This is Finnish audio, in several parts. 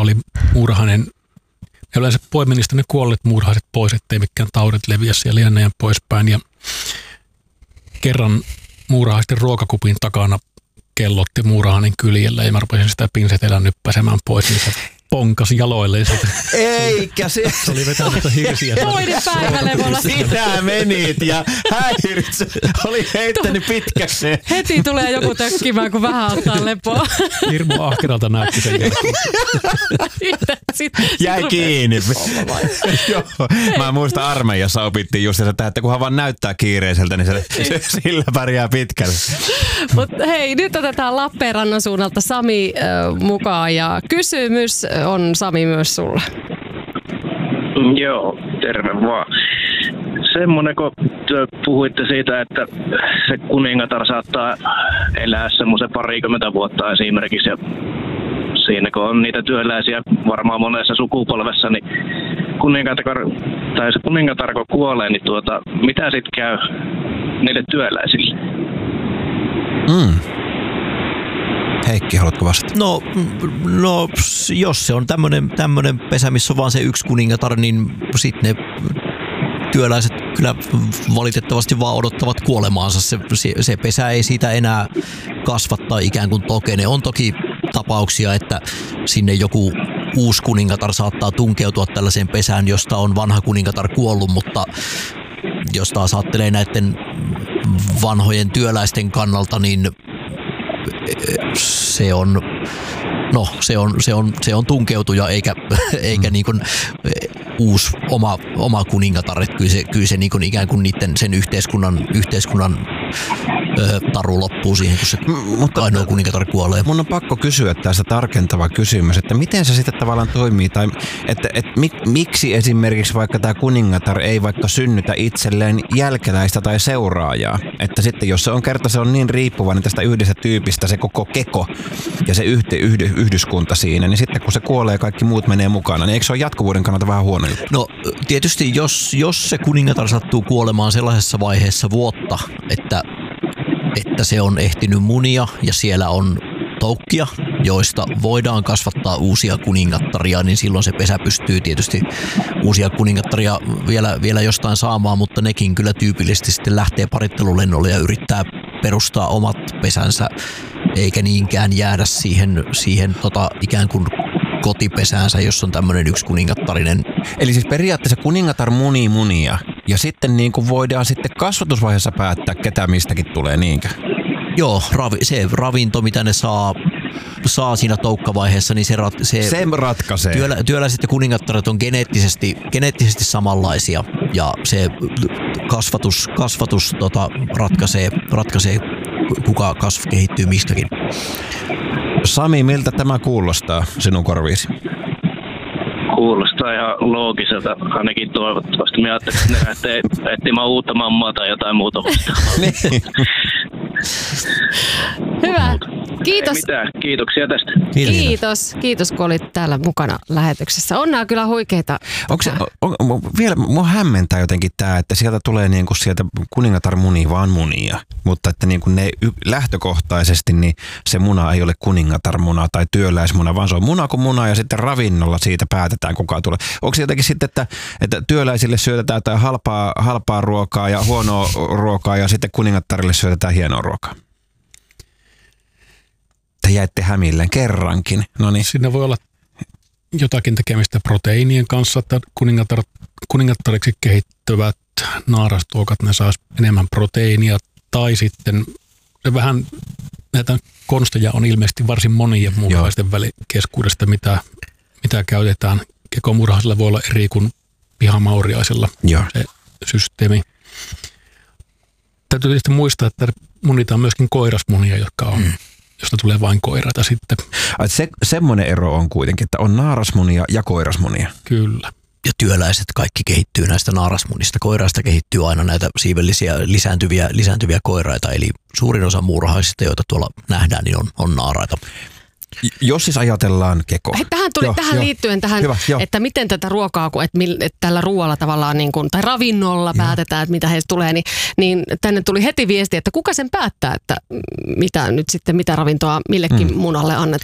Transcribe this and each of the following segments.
oli muurahainen. Ja yleensä poimi niistä ne kuolleet muurahaiset pois, ettei mikään taudit leviä siellä ja näin poispäin. Ja kerran muurahaisten ruokakupin takana kellotti muurahainen kyljellä ja mä rupesin sitä pinsetellä nyppäsemään pois, niin se ponkas jaloilleen. Eikä se oli vetänyt hirsiä. Toinen päivälevolla. Sinä menit ja häirit, oli heittänyt pitkäksi. Heti tulee joku tökkimään, kun vähän ottaa lepoa. Hirmu ahkeralta näytti sen jälkeen. Jäi kiinni. Joo. Mä muistan armeijassa opittiin just sitä, että kunhan vaan näyttää kiireiseltä, niin sillä pärjää pitkälle. Mutta hei, nyt otetaan Lappeenrannan suunnalta Sami mukaan ja kysymys on Sami myös sulle. Joo, terve vaan. Semmoinen, kun puhuitte siitä, että se kuningatar saattaa elää semmoisen 20 vuotta esimerkiksi, ja siinä kun on niitä työläisiä varmaan monessa sukupolvessa, niin se kuningatar kun kuolee, niin mitä sitten käy niille työläisille? Heikki, haluatko vastata? No, jos se on tämmöinen pesä, missä on vaan se yksi kuningatar, niin sitten ne työläiset kyllä valitettavasti vaan odottavat kuolemaansa. Se pesä ei siitä enää kasvattaa ikään kuin tokene. On toki tapauksia, että sinne joku uusi kuningatar saattaa tunkeutua tällaiseen pesään, josta on vanha kuningatar kuollut, mutta jos taas ajattelee näiden vanhojen työläisten kannalta, niin se on tunkeutuja eikä niin kuin uusi oma kuningatar. Kyllä se niin kuin ikään kuin sen yhteiskunnan taru loppuu siihen, kun se ainoa kuningatar kuolee. Mun on pakko kysyä tästä tarkentava kysymys, että miten se sitten tavallaan toimii, tai miksi esimerkiksi vaikka tämä kuningatar ei vaikka synnytä itselleen jälkeläistä tai seuraajaa, että sitten jos se on niin riippuvainen tästä yhdestä tyypistä se koko keko ja se yhdyskunta siinä, niin sitten kun se kuolee ja kaikki muut menee mukana, niin eikö se ole jatkuvuuden kannalta vähän huono juttu? No tietysti jos se kuningatar sattuu kuolemaan sellaisessa vaiheessa vuotta, että se on ehtinyt munia ja siellä on toukkia, joista voidaan kasvattaa uusia kuningattaria, niin silloin se pesä pystyy tietysti uusia kuningattaria vielä jostain saamaan, mutta nekin kyllä tyypillisesti sitten lähtee parittelulennolle ja yrittää perustaa omat pesänsä, eikä niinkään jäädä siihen ikään kuin kotipesäänsä, jos on tämmöinen yksi kuningattarinen. Eli siis periaatteessa kuningatar munii munia ja sitten niin kuin voidaan sitten kasvatusvaiheessa päättää, ketä mistäkin tulee, niinkö? Joo, se ravinto, mitä ne saa siinä toukkavaiheessa, niin se ratkaisee. Työläiset ja kuningattaret on geneettisesti samanlaisia ja se kasvatus ratkaisee kuka kehittyy mistäkin. Sami, miltä tämä kuulostaa sinun korviisi? Kuulostaa ihan loogiselta, ainakin toivottavasti. Mä ajattelin, että ne lähtee etsimään uutta mammaa tai jotain muuta vastaavaa. Niin. Hyvä. Kiitos. Ei mitään. Kiitoksia tästä. Kiitos, kun olit täällä mukana lähetyksessä. On nämä kyllä huikeita. Vielä mua hämmentää jotenkin tämä, että sieltä tulee niinku sieltä kuningatar munii vaan munia, mutta että niinku ne lähtökohtaisesti niin se muna ei ole kuningatarmuna tai työläismuna, vaan se on muna kuin muna ja sitten ravinnolla siitä päätetään kuka tulee. Onko se jotenkin sitten, että työläisille syötetään jotain halpaa ruokaa ja huonoa ruokaa ja sitten kuningattarille syötetään hienoa ruokaa? Te jäitte hämilleen kerrankin. Noniin. Siinä voi olla jotakin tekemistä proteiinien kanssa, että kuningattariksi kehittyvät naarastuokat, ne saisi enemmän proteiinia, tai sitten vähän näitä konsteja on ilmeisesti varsin monien muurahaisten keskuudesta, mitä käytetään. Kekomuurahaisilla voi olla eri kuin pihamauriaisilla se systeemi. Täytyy tietysti muistaa, että munitaan myöskin koirasmunia, jotka on josta tulee vain koiraita sitten. Semmoinen ero on kuitenkin, että on naarasmunia ja koirasmunia. Kyllä. Ja työläiset kaikki kehittyy näistä naarasmunista. Koiraista kehittyy aina näitä siivellisiä lisääntyviä koiraita, eli suurin osa muurahaisista, joita tuolla nähdään, niin on naaraita. Jos siis ajatellaan Keko. Tähän liittyen, että miten tätä ruokaa, että tällä ruoalla tavallaan niin kuin, tai ravinnolla päätetään, että mitä heistä tulee, niin tänne tuli heti viesti, että kuka sen päättää, että mitä ravintoa millekin munalle annetaan?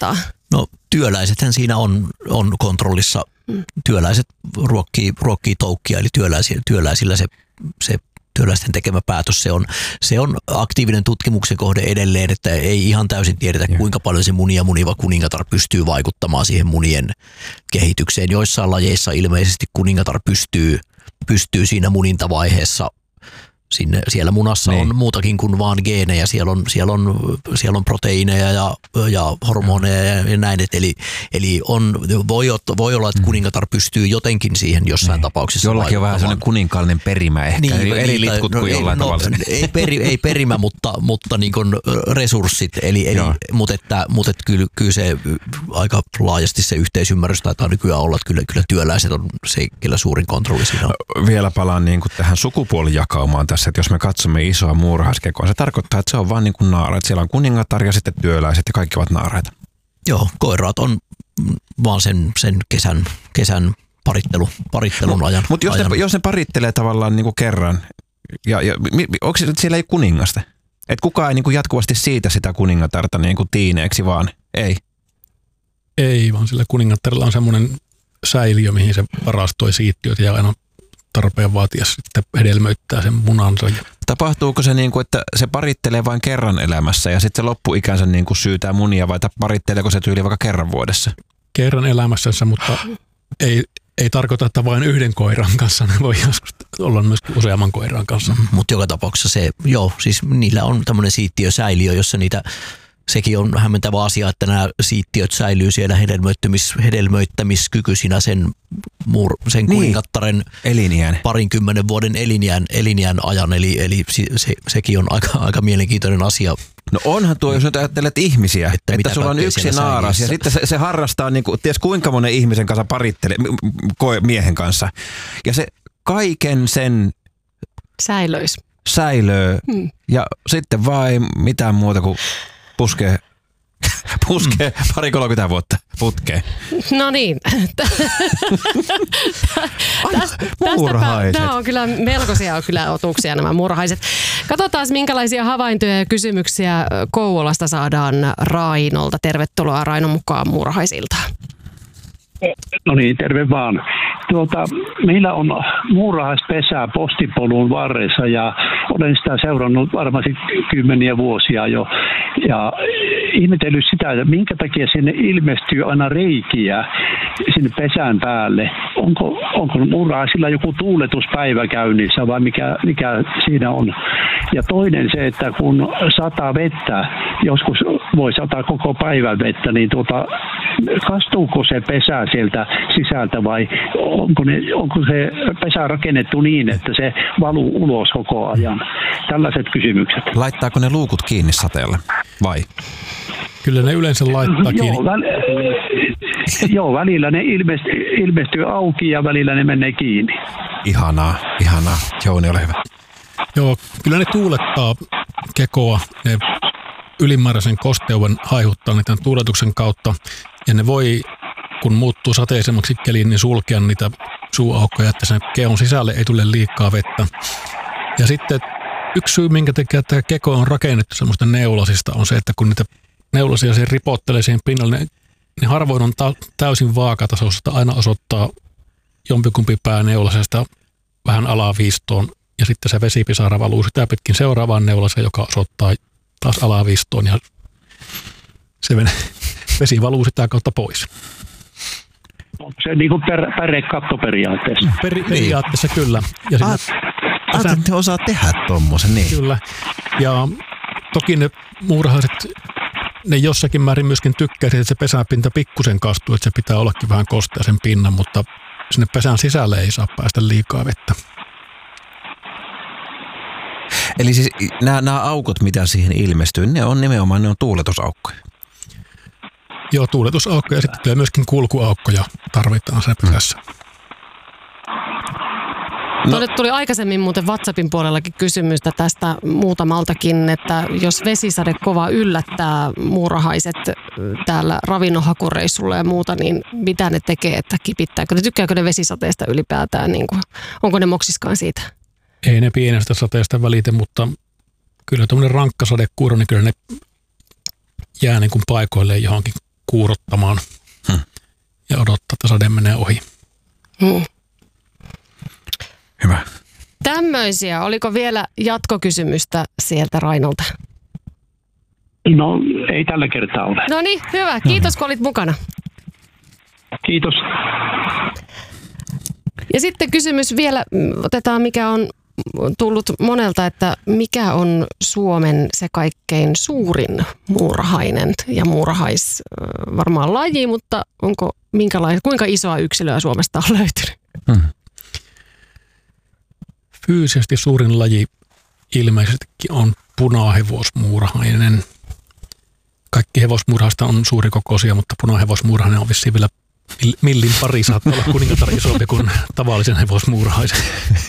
No työläisethän siinä on kontrollissa. Työläiset ruokkii toukkia, eli työläisillä se työläisten tekemä päätös, se on aktiivinen tutkimuksen kohde edelleen, että ei ihan täysin tiedetä, kuinka paljon se munia muniva kuningatar pystyy vaikuttamaan siihen munien kehitykseen. Joissain lajeissa ilmeisesti kuningatar pystyy siinä munintavaiheessa. Siellä munassa on muutakin kuin vaan geenejä, siellä on proteiineja ja hormoneja ja näin, eli voi olla, että kuningatar pystyy jotenkin siihen jossain tapauksessa jollakin on vähän sellainen kuninkaallinen perimä ehkä, eri litkut kuin jollain tavalla. Ei perimä, mutta niin kuin resurssit, mutta kyllä se aika laajasti se yhteisymmärrys taitaa nykyään olla, että kyllä työläiset on se, kellä suurin kontrolli siinä on. Vielä palaan niin kuin tähän sukupuolijakaumaan tässä, että jos me katsomme isoa muurahaiskekoa, se tarkoittaa, että se on vaan niin kuin naaraat. Siellä on kuningatar ja sitten työläiset ja kaikki ovat naaraita. Joo, koiraat on vaan sen kesän parittelun ajan. Mutta jos ne parittelee tavallaan niin kuin kerran, onko se, että siellä ei kuningasta? Että kukaan ei niin kuin jatkuvasti siitä sitä kuningatarta niin kuin tiineeksi vaan? Ei, vaan sillä kuningattarilla on semmoinen säiliö, mihin se varastoi siittiöt ja aina tarpeen vaatia sitten hedelmöittää sen munansa. Tapahtuuko se niin kuin, että se parittelee vain kerran elämässä ja sitten se loppuikänsä niin kuin syytää munia vai paritteleeko se tyyli vaikka kerran vuodessa? Kerran elämässänsä, mutta ei tarkoita, että vain yhden koiran kanssa. Ne voi joskus olla myös useamman koiran kanssa. Mutta joka tapauksessa siis niillä on tämmöinen siittiösäiliö, jossa sekin on hämmentävä asia, että nämä siittiöt säilyy siellä hedelmöittämiskykyisinä sen kuningattaren eliniän. 20 vuoden elinjään ajan, eli sekin on aika mielenkiintoinen asia. No onhan tuo, jos nyt ajattelet ihmisiä, että sulla on yksi naaras ja sitten se harrastaa niin kuin, ties kuinka monen ihmisen kanssa parittelee, miehen kanssa. Ja se kaiken sen säilöö ja sitten vaan ei mitään muuta kuin puskee 20-30 vuotta putkeen. No niin. Tämä on kyllä melkoisia otuksia nämä muurahaiset. Katsotaan, minkälaisia havaintoja ja kysymyksiä Kouvolasta saadaan Rainolta. Tervetuloa Rainon mukaan muurahaisiltaan. No niin, terve vaan. Meillä on muurahaispesää postipolun varressa ja olen sitä seurannut varmasti kymmeniä vuosia jo. Ja ihmetellyt sitä, että minkä takia sinne ilmestyy aina reikiä sinne pesän päälle. Onko muurahaisilla joku tuuletuspäivä käynnissä vai mikä siinä on? Ja toinen se, että kun sataa vettä, joskus voi sataa koko päivän vettä, niin kastuuko se pesä sieltä sisältä vai onko se pesä rakennettu niin, että se valuu ulos koko ajan? Tällaiset kysymykset. Laittaako ne luukut kiinni sateella vai? Kyllä ne yleensä laittaa kiinni. Joo, välillä ne ilmestyy auki ja välillä ne menee kiinni. Ihanaa. Jouni, ole hyvä. Joo, kyllä ne tuulettaa kekoa. Ne ylimääräisen kosteuden haihuttaa niiden tuuletuksen kautta. Ja ne voi, kun muuttuu sateisemmaksi keliin, niin sulkea niitä suuaukkoja, että sen keon sisälle ei tule liikaa vettä. Ja sitten yksi syy, minkä takia tämä keko on rakennettu semmoista neulasista, on se, että kun niitä neulasia se ripottelee siihen pinnalle, niin harvoin on täysin vaakatasoista. Aina osoittaa jompikumpi pää neulasesta vähän alaviistoon ja sitten se vesipisara valuu sitä pitkin seuraavaan neulaseen, joka osoittaa taas alaviistoon ja se vesi valuu sitä kautta pois. Onko se niin kuin pärekatto periaatteessa? Periaatteessa kyllä. Ja että te osaa tehdä tommosen, niin. Kyllä. Ja toki ne muurahaiset, ne jossakin määrin myöskin tykkää siitä, että se pesäpinta pikkusen kastuu, että se pitää ollakin vähän kostea sen pinnan, mutta sinne pesän sisälle ei saa päästä liikaa vettä. Eli siis nämä aukot, mitä siihen ilmestyy, ne on tuuletusaukkoja. Joo, tuuletusaukkoja ja sitten myöskin kulkuaukkoja tarvitaan sen pesässä. Tuonne tuli aikaisemmin muuten WhatsAppin puolellakin kysymystä tästä muutamaltakin, että jos vesisade kova yllättää muurahaiset täällä ravinnonhakureissulla ja muuta, niin mitä ne tekee, että kipittääkö ne, tykkääkö ne vesisateesta ylipäätään, niin kuin, onko ne moksiskaan siitä? Ei ne pienestä sateesta välitä, mutta kyllä tuommoinen rankka sadekuuro, niin kyllä ne jää niin kuin paikoilleen johonkin kuurottamaan ja odottaa, että sade menee ohi. Hyvä. Tämmöisiä. Oliko vielä jatkokysymystä sieltä Rainolta? No, ei tällä kertaa ole. No niin, hyvä. Kiitos, kun olit mukana. Kiitos. Ja sitten kysymys vielä, otetaan mikä on tullut monelta, että mikä on Suomen se kaikkein suurin muurahainen ja muurahais varmaan laji, mutta onko kuinka isoa yksilöä Suomesta on löytynyt? Fyysisesti suurin laji ilmeisestikin on punahevosmuurahainen. Kaikki hevosmuurahaista on suurikokoisia, mutta punahevosmuurahainen on vissiin vielä millin pari, saattaa olla kuningatar isompi kuin tavallisen hevosmuurahaisen.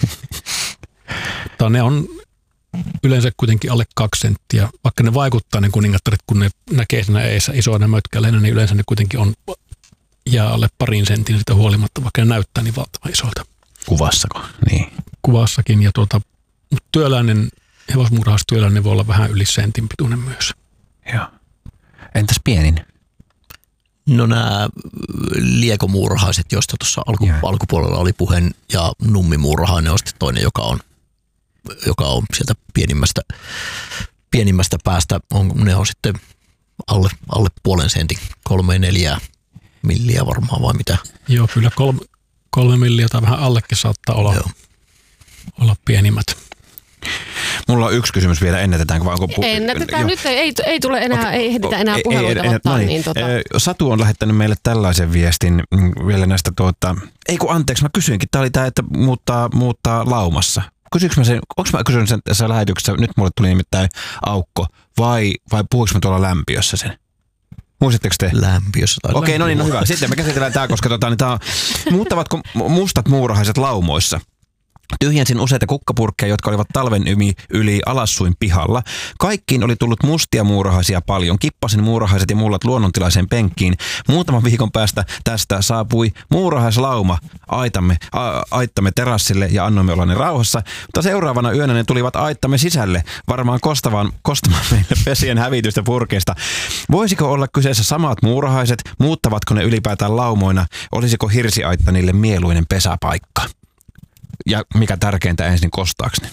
Mutta ne on yleensä kuitenkin alle 2 senttiä. Vaikka ne vaikuttaa ne kuningattaret, kun ne näkee siinä eessä isoina mötkäleinä, niin yleensä ne kuitenkin on jää alle 2 sentin sitä huolimatta, vaikka ne näyttää niin valtavan isolta. Kuvassako? Niin. Kuvassakin. Ja työläinen, hevosmuurahaistyöläinen voi olla vähän yli sentin pituinen myös. Joo. Entäs pienin? No nämä liekomuurahaiset, joista tuossa alkupuolella oli puhe, ja nummimuurahainen on sitten toinen, joka on sieltä pienimmästä päästä. Ne on sitten alle 0,5 sentin, 3-4 milliä varmaan vai mitä? Joo, kyllä 3 milliä tai vähän allekin saattaa olla pienimmät. Mulla on yksi kysymys vielä, ennätetäänkö vai onko... Ennätetään, nyt ei tule enää, ei ehditä enää puheluita ottaa. Satu on lähettänyt meille tällaisen viestin vielä näistä anteeksi, mä kysyinkin, tää oli tää, että muuttaa laumassa. Onko mä kysynyt sen tässä lähetyksessä, nyt mulle tuli nimittäin aukko, vai puhuinko mä tuolla lämpiössä sen? Muistatteko te? Lämpiössä tai Okei, no niin, no hyvä. Sitten me käsitellään tää, koska muuttavatko mustat muurahaiset laumoissa? Tyhjensin useita kukkapurkkeja, jotka olivat talven yli alassuin pihalla. Kaikkiin oli tullut mustia muurahaisia paljon. Kippasin muurahaiset ja mullat luonnontilaiseen penkkiin. Muutaman viikon päästä tästä saapui muurahaislauma aittamme terassille ja annoimme olla ne rauhassa. Mutta seuraavana yönä ne tulivat aittamme sisälle, varmaan kostamaan meille pesien hävitystä purkeista. Voisiko olla kyseessä samat muurahaiset? Muuttavatko ne ylipäätään laumoina? Olisiko hirsiaitta niille mieluinen pesäpaikka? Ja mikä tärkeintä, ensin kostaakseni.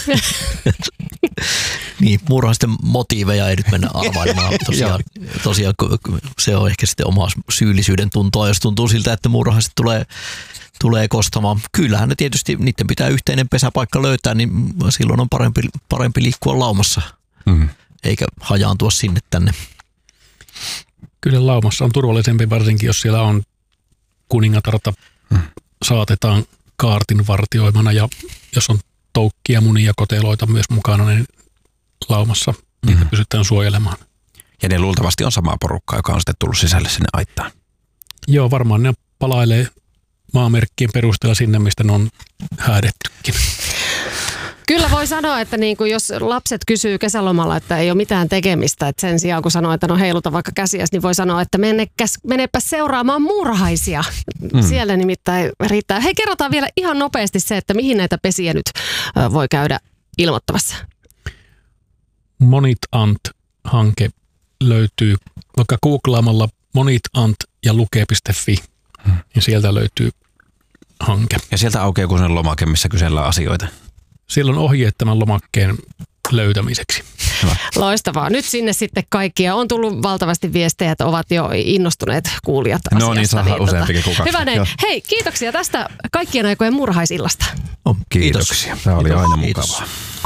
Niin, muurahaisten motiiveja ei nyt mennä arvailemaan. Tosiaan se on ehkä sitten oma syyllisyyden tuntoa, jos tuntuu siltä, että muurahaiset tulee kostamaan. Kyllähän ne tietysti, niiden pitää yhteinen pesäpaikka löytää, niin silloin on parempi liikkua laumassa, eikä hajaantua sinne tänne. Kyllä laumassa on turvallisempi, varsinkin jos siellä on kuningatarta, saatetaan kaartin vartioimana, ja jos on toukkia, munia, koteloita myös mukana, niin laumassa niitä pystytään suojelemaan. Ja ne luultavasti on samaa porukkaa, joka on sitten tullut sisälle sinne aittaan. Joo, varmaan ne palailee maamerkkien perusteella sinne, mistä ne on häädettykin. Kyllä voi sanoa, että niin kuin jos lapset kysyy kesälomalla, että ei ole mitään tekemistä, että sen sijaan kun sanoo, että no heiluta vaikka käsiäsi, niin voi sanoa, että menepä seuraamaan muurahaisia. Siellä nimittäin riittää. Hei, kerrotaan vielä ihan nopeasti se, että mihin näitä pesiä nyt voi käydä ilmoittamassa. Monit Ant-hanke löytyy vaikka googlaamalla Monit Ant ja luke.fi, ja sieltä löytyy hanke. Ja sieltä aukeaa joku sellainen lomake, missä kysellään asioita. Siellä on ohjeet tämän lomakkeen löytämiseksi. Hyvä. Loistavaa. Nyt sinne sitten kaikkia. On tullut valtavasti viestejä, että ovat jo innostuneet kuulijat asiasta. No niin, saa useampikin kuin 2. Hyvä näin. Hei, kiitoksia tästä kaikkien aikojen muurahaisillasta. Kiitoksia. Tämä oli aina mukavaa.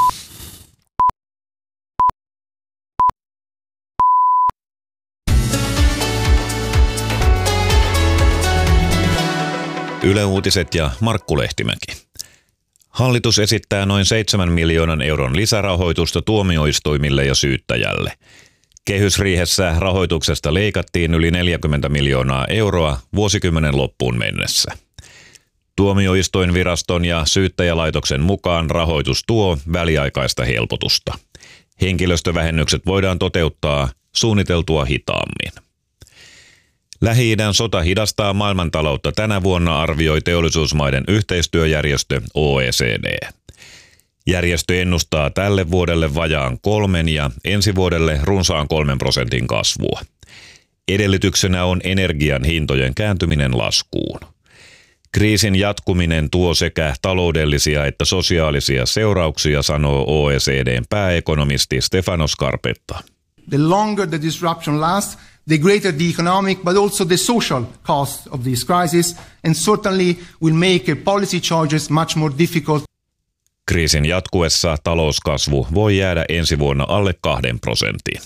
Yle Uutiset ja Markku Lehtimäki. Hallitus esittää noin 7 miljoonan euron lisärahoitusta tuomioistuimille ja syyttäjälle. Kehysriihessä rahoituksesta leikattiin yli 40 miljoonaa euroa vuosikymmenen loppuun mennessä. Tuomioistuinviraston ja syyttäjälaitoksen mukaan rahoitus tuo väliaikaista helpotusta. Henkilöstövähennykset voidaan toteuttaa suunniteltua hitaammin. Lähi-idän sota hidastaa maailmantaloutta tänä vuonna, arvioi teollisuusmaiden yhteistyöjärjestö OECD. Järjestö ennustaa tälle vuodelle vajaan 3% ja ensi vuodelle runsaan 3% kasvua. Edellytyksenä on energian hintojen kääntyminen laskuun. Kriisin jatkuminen tuo sekä taloudellisia että sosiaalisia seurauksia, sanoo OECD:n pääekonomisti Stefanos Skarpetta. The longer the disruption lasts, the greater the economic but also the social cost of this crisis, and certainly will make policy choices much more difficult. Kriisin jatkuessa talouskasvu voi jäädä ensi vuonna alle 2%.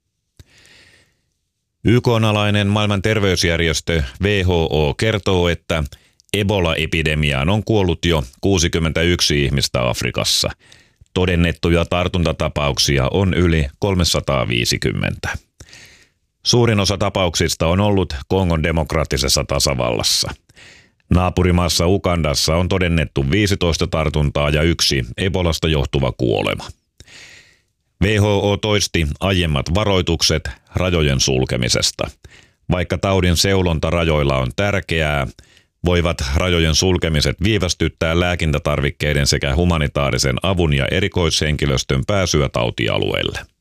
YK:n-alainen maailman terveysjärjestö WHO kertoo, että Ebola-epidemiaan on kuollut jo 61 ihmistä Afrikassa. Todennettuja tartuntatapauksia on yli 350. Suurin osa tapauksista on ollut Kongon demokraattisessa tasavallassa. Naapurimaassa Ugandassa on todennettu 15 tartuntaa ja 1 Ebolasta johtuva kuolema. WHO toisti aiemmat varoitukset rajojen sulkemisesta. Vaikka taudin seulonta rajoilla on tärkeää, voivat rajojen sulkemiset viivästyttää lääkintätarvikkeiden sekä humanitaarisen avun ja erikoishenkilöstön pääsyä tautialueelle.